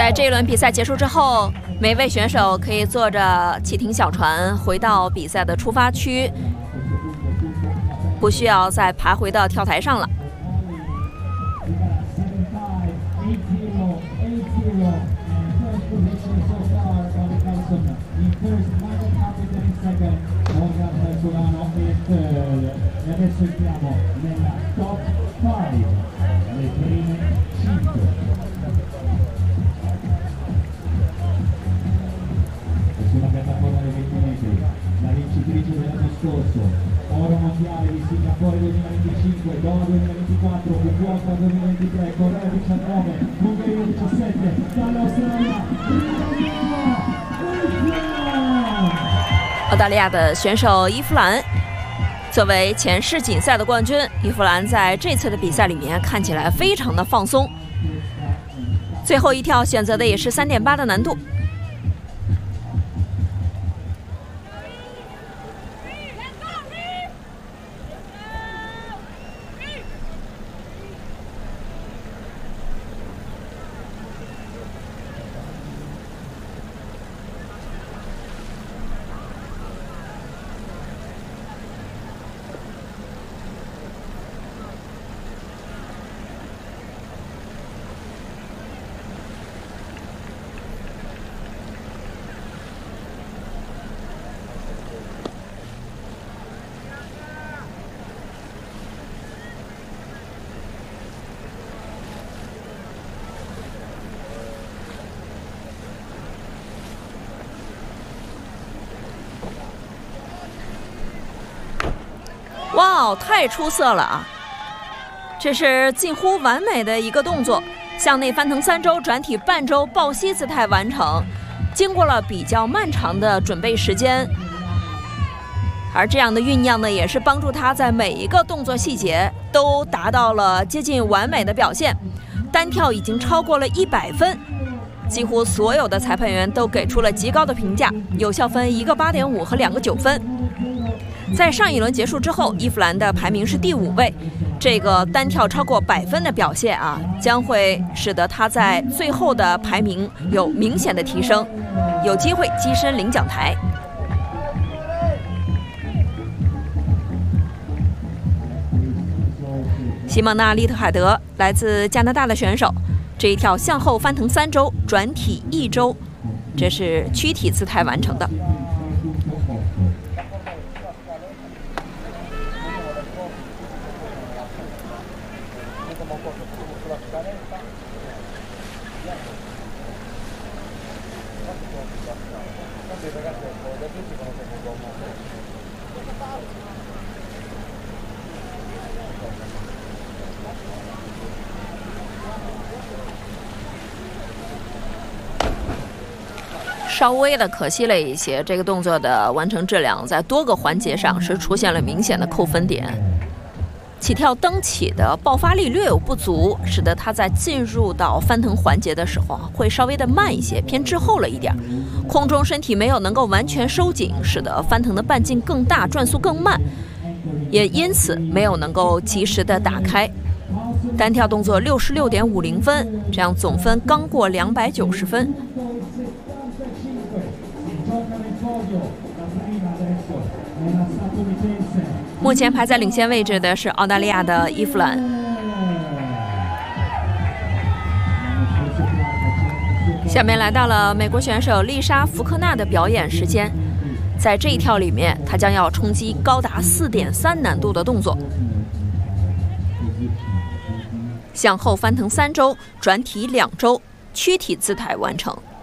在这一轮比赛结束之后，每位选手可以坐着汽艇小船回到比赛的出发区，不需要再爬回到跳台上了。 Sulla piattaforma dei 20 metri, la vincitrice dell'anno scorso, oro mondiale di Singapore 2025, Doha 2024, Fukuoka 2023, Corea 19, Ungheria 17, dall'Australia, 澳大利亚的选手伊夫兰，作为前世锦赛的冠军，伊夫兰在这次的比赛里面看起来非常的放松。最后一跳选择的也是3.8的难度。哇，太出色了啊！这是近乎完美的一个动作，向内翻腾3周，转体半周，抱膝姿态完成。经过了比较漫长的准备时间，而这样的酝酿呢，也是帮助他在每一个动作细节都达到了接近完美的表现。单跳已经超过了100分，几乎所有的裁判员都给出了极高的评价，有效分1个8.5和2个9分。在上一轮结束之后，伊夫兰的排名是第5位，这个单跳超过100分的表现啊，将会使得他在最后的排名有明显的提升，有机会跻身领奖台。西蒙娜·利特海德来自加拿大的选手，这一跳向后翻腾3周，转体1周，这是躯体姿态完成的。稍微的可惜了一些，这个动作的完成质量在多个环节上是出现了明显的扣分点。起跳蹬起的爆发力略有不足，使得他在进入到翻腾环节的时候会稍微的慢一些，偏滞后了一点。空中身体没有能够完全收紧，使得翻腾的半径更大，转速更慢，也因此没有能够及时的打开。单跳动作66.50分，这样总分刚过290分。目前排在领先位置的是澳大利亚的伊夫兰。下面来到了美国选手丽莎·福克纳的表演时间，在这一跳里面，她将要冲击高达4.3难度的动作，向后翻腾3周，转体2周，躯体姿态完成。